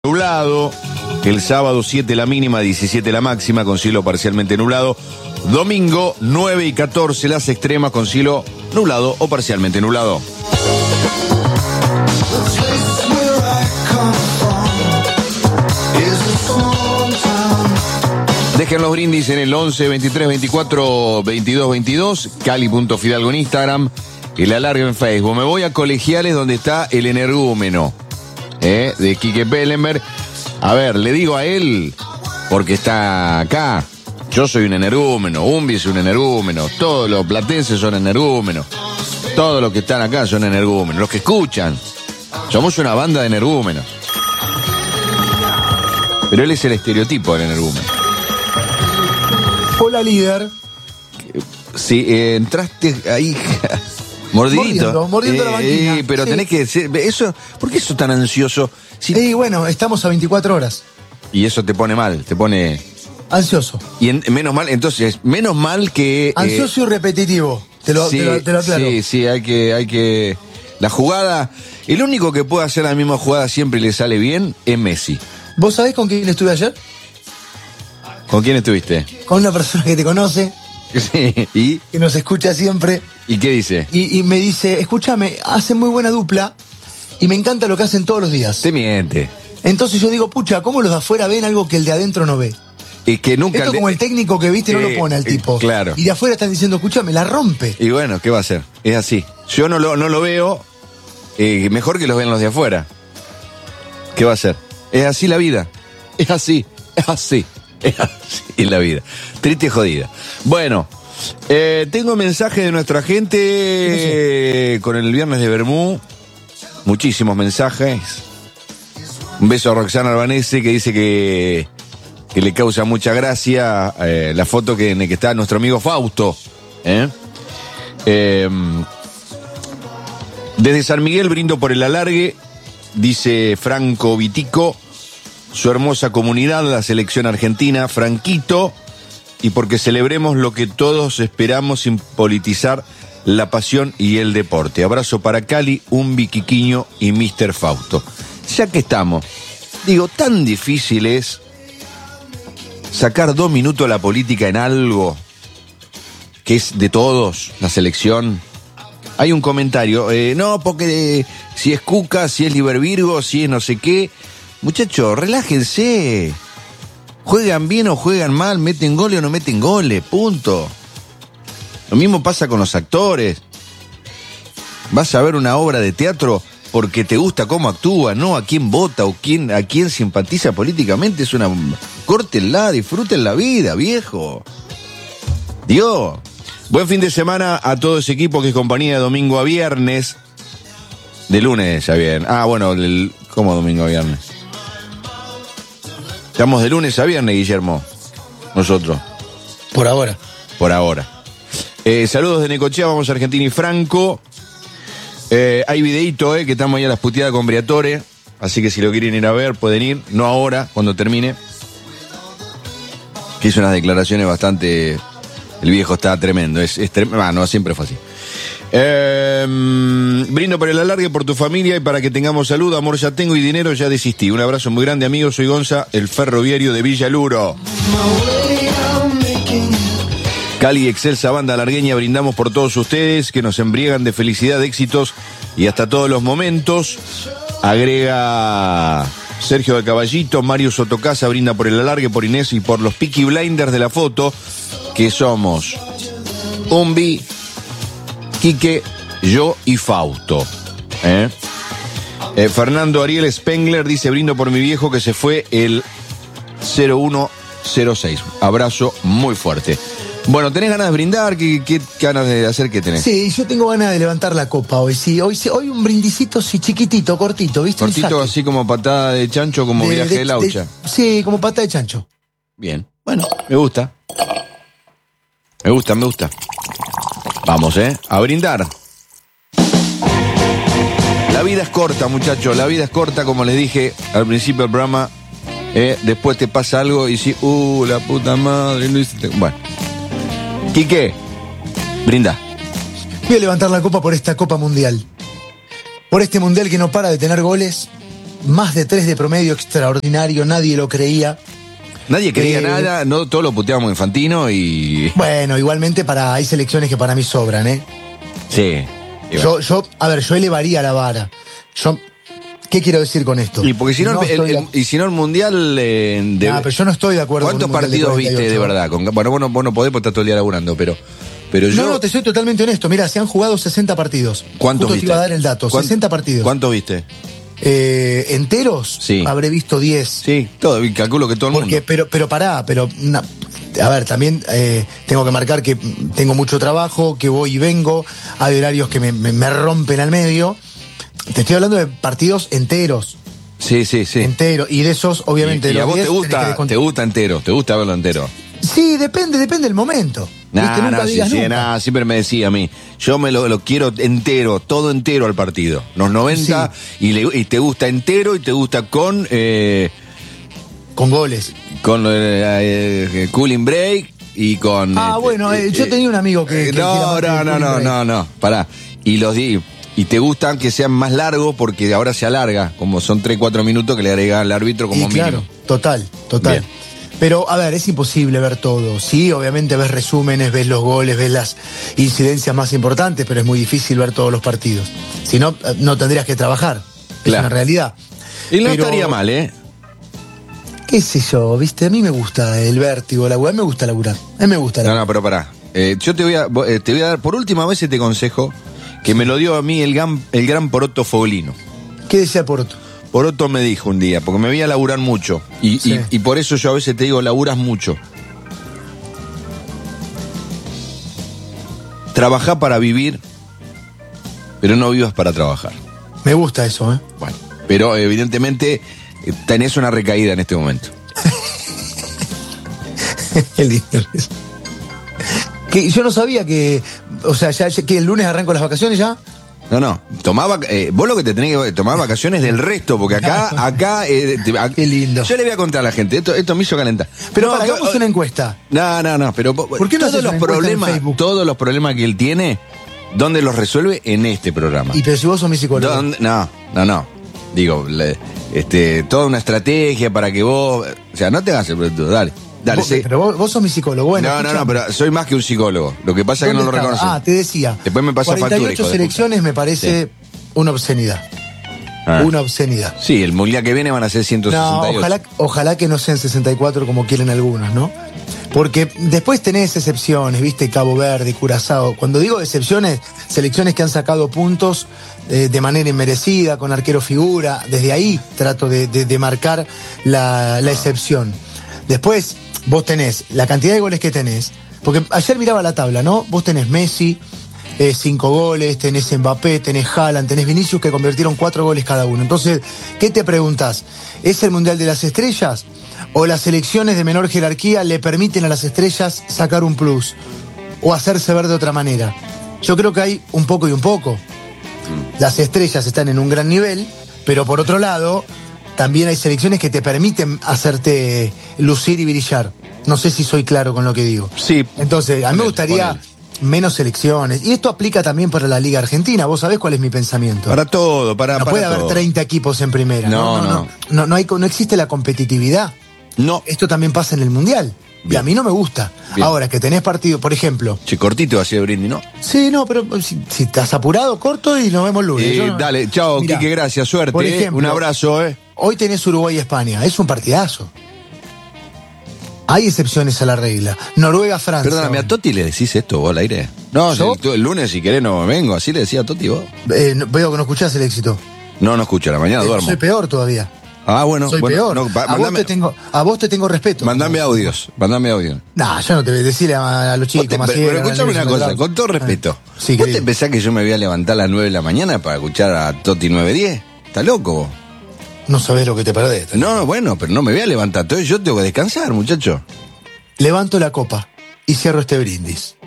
Nublado, el sábado 7 la mínima, 17 la máxima, con cielo parcialmente nublado. Domingo 9 y 14 las extremas, con cielo nublado o parcialmente nublado. Dejen los brindis en el 11 23 24 22 22, Cali.Fidalgo en Instagram, el alargue en Facebook. Me voy a Colegiales, donde está el energúmeno de Quique Pellenberg. A ver, le digo a él, porque está acá. Yo soy un energúmeno, Umbi es un energúmeno, todos los platenses son energúmenos, todos los que están acá son energúmenos, los que escuchan. Somos una banda de energúmenos. Pero él es el estereotipo del energúmeno. Hola, líder. Sí, entraste ahí mordidito. Mordiendo la máquina. Pero sí. Tenés que decir, eso, ¿por qué sos tan ansioso? Sí, bueno, estamos a 24 horas. Y eso te pone mal, te pone Ansioso. y menos mal, entonces, menos mal que Ansioso y repetitivo. Te lo aclaro. Sí, hay que la jugada, el único que puede hacer la misma jugada siempre y le sale bien es Messi. ¿Vos sabés con quién estuve ayer? ¿Con quién estuviste? Con una persona que te conoce, Sí. ¿Y que nos escucha siempre. qué dice? Y me dice, escúchame, hacen muy buena dupla y me encanta lo que hacen todos los días. Te miente. Entonces yo digo, pucha, ¿cómo los de afuera ven algo que el de adentro no ve? Es que nunca Esto como el técnico que viste no lo pone al tipo. Claro. Y de afuera están diciendo, escúchame, la rompe. Y bueno, ¿qué va a hacer? Es así. Yo no lo veo, mejor que los vean los de afuera. ¿Qué va a hacer? Es así la vida. Es así la vida. Triste y jodida. Bueno, tengo mensajes de nuestra gente con el viernes de Bermú. Muchísimos mensajes. Un beso a Roxana Albanese, que dice que le causa mucha gracia la foto en la que está nuestro amigo Fausto. Desde San Miguel brindo por el alargue, dice Franco Vitico, su hermosa comunidad, la selección argentina, Franquito, y porque celebremos lo que todos esperamos sin politizar la pasión y el deporte. Abrazo para Cali, Umbi, Quiquiño y Mr. Fausto. Ya que estamos, digo, tan difícil es sacar 2 minutos a la política en algo que es de todos, la selección. Hay un comentario, no, porque si es Cuca, si es Liber Virgo, si es no sé qué. Muchachos, relájense. Juegan bien o juegan mal, meten goles o no meten goles, punto. Lo mismo pasa con los actores. Vas a ver una obra de teatro porque te gusta cómo actúa, no a quién vota o a quién simpatiza políticamente. Es una... Córtenla, disfruten la vida, viejo. Dios. Buen fin de semana a todo ese equipo que es compañía de domingo a viernes. De lunes a viernes. Ah, bueno, ¿cómo domingo a viernes? Estamos de lunes a viernes, Guillermo. Nosotros. Por ahora. Por ahora. Saludos de Necochea, vamos a Argentina y Franco. Hay videíto, que estamos ahí a las puteadas con Briatore. Así que si lo quieren ir a ver, pueden ir. No ahora, cuando termine. Que hizo unas declaraciones bastante... El viejo está tremendo. No, siempre fue así. Brindo por el alargue, por tu familia y para que tengamos salud. Amor ya tengo y dinero ya desistí. Un abrazo muy grande, amigo. Soy Gonza, el ferroviario de Villa Luro. Cali, excelsa banda largueña, brindamos por todos ustedes que nos embriagan de felicidad, de éxitos y hasta todos los momentos. Agrega Sergio de Caballito, Mario Sotocasa brinda por el alargue, por Inés y por los Peaky Blinders de la foto, que somos Umbi, Quique, yo y Fausto. Fernando Ariel Spengler dice, brindo por mi viejo que se fue el 0106. Abrazo muy fuerte. Bueno, ¿tenés ganas de brindar? ¿Qué ganas de hacer? ¿Qué tenés? Sí, yo tengo ganas de levantar la copa hoy. Sí, hoy un brindicito, sí, chiquitito, cortito, ¿viste? Cortito, así como patada de chancho, como viaje de laucha. Sí, como patada de chancho. Bien, bueno, me gusta. Me gusta. Vamos, a brindar. La vida es corta, muchachos, la vida es corta, como les dije al principio del programa. Después te pasa algo y si, la puta madre, no hiciste... Bueno. Quique, brinda. Voy a levantar la copa por esta Copa Mundial. Por este Mundial que no para de tener goles. más de 3 de promedio extraordinario, nadie lo creía. Nadie quería nada, no, todos lo puteábamos Infantino y... Bueno, igualmente hay selecciones que para mí sobran, ¿eh? Sí. Yo elevaría la vara. ¿Qué quiero decir con esto? Y porque si no, el Mundial... pero yo no estoy de acuerdo con ¿Cuántos partidos viste de verdad? Bueno, vos no podés porque estás todo el día laburando, pero yo... No, te soy totalmente honesto. Mira, se han jugado 60 partidos. ¿Cuántos Justo viste? te iba a dar el dato. 60 partidos. ¿Cuántos viste? ¿Enteros? Sí. Habré visto 10. Sí, calculo que todo el mundo. Pero pará, a ver, también tengo que marcar que tengo mucho trabajo, que voy y vengo, hay horarios que me rompen al medio. Te estoy hablando de partidos enteros. Sí. Enteros. Y de esos, obviamente... ¿Y a vos te gusta entero? ¿Te gusta verlo entero? Sí, depende del momento. Siempre me decía a mí, yo me lo quiero entero, todo entero al partido. Los 90, sí. y te gusta entero y te gusta con goles. Con cooling break y con... yo tenía un amigo que No, pará. Y te gustan que sean más largos porque ahora se alarga, como son 3-4 minutos que le agrega al árbitro como mínimo. Claro, total. Bien. Pero, a ver, es imposible ver todo. Sí, obviamente ves resúmenes, ves los goles, ves las incidencias más importantes, pero es muy difícil ver todos los partidos. Si no, no tendrías que trabajar. Es una realidad. Y no estaría mal, ¿eh? Qué sé yo, ¿viste? A mí me gusta el vértigo, a mí me gusta laburar. No, pero pará. Yo te voy a dar por última vez este consejo que me lo dio a mí el gran Poroto Foglino. ¿Qué decía Poroto? Poroto me dijo un día, porque me veía laburar mucho, y por eso yo a veces te digo, laburas mucho. Trabajá para vivir, pero no vivas para trabajar. Me gusta eso, ¿eh? Bueno, pero evidentemente tenés una recaída en este momento. Qué lindo. Que yo no sabía que, o sea, ya que el lunes arranco las vacaciones ya. No, vos lo que te tenés que tomar vacaciones del resto, porque acá qué lindo. Yo le voy a contar a la gente, esto me hizo calentar. Pero hagamos una encuesta. No, pero ¿por qué no todos los problemas que él tiene, ¿dónde los resuelve? En este programa. Y pero si vos sos mi psicólogo. No. Digo, toda una estrategia para que vos, o sea, no te hagas el producto, dale. Pero vos sos mi psicólogo. Bueno, no, pero soy más que un psicólogo. Lo que pasa es que no lo reconoces. Te decía. Después me pasa 48 factura. selecciones me parece una obscenidad. Una obscenidad. Sí, el mundial que viene van a ser 168. No, ojalá que no sean 64 como quieren algunos, ¿no? Porque después tenés excepciones, ¿viste? Cabo Verde, Curazao. Cuando digo excepciones, selecciones que han sacado puntos de manera inmerecida, con arquero figura. Desde ahí trato de marcar la excepción. Después, vos tenés la cantidad de goles que tenés. Porque ayer miraba la tabla, ¿no? Vos tenés Messi, 5 goles, tenés Mbappé, tenés Haaland, tenés Vinicius, que convirtieron 4 goles cada uno. Entonces, ¿qué te preguntás? ¿Es el Mundial de las Estrellas? ¿O las selecciones de menor jerarquía le permiten a las estrellas sacar un plus? ¿O hacerse ver de otra manera? Yo creo que hay un poco y un poco. Las estrellas están en un gran nivel, pero por otro lado, también hay selecciones que te permiten hacerte lucir y brillar. No sé si soy claro con lo que digo. Sí. Entonces, a mí me gustaría menos selecciones. Y esto aplica también para la Liga Argentina. ¿Vos sabés cuál es mi pensamiento? Para todo, No puede haber 30 equipos en primera. No existe la competitividad. No. Esto también pasa en el Mundial. Bien. Y a mí no me gusta. Bien. Ahora, que tenés partido, por ejemplo... Che, cortito así de brindis, ¿no? Sí, no, pero si estás apurado, corto y nos vemos lunes. Dale, chao, Quique, gracias, suerte. Por ejemplo, un abrazo, Hoy tenés Uruguay y España. Es un partidazo. Hay excepciones a la regla. Noruega-Francia. Perdóname, ¿a Totti le decís esto vos al aire? No, el lunes si querés no vengo. Así le decía a Totti vos. Veo que no escuchás el éxito. No escucho, a la mañana duermo. Soy peor todavía. Bueno. Soy peor. No, a vos te tengo respeto. Mandame audios. No, yo no te voy a decirle a los chicos. Pero escuchame una cosa, con todo respeto. Sí, ¿Vos te pensás que yo me voy a levantar a las 9 de la mañana para escuchar a Totti 910? ¿Estás loco vos? No sabés lo que te perdés. No, bueno, pero no me voy a levantar. Entonces yo tengo que descansar, muchacho. Levanto la copa y cierro este brindis.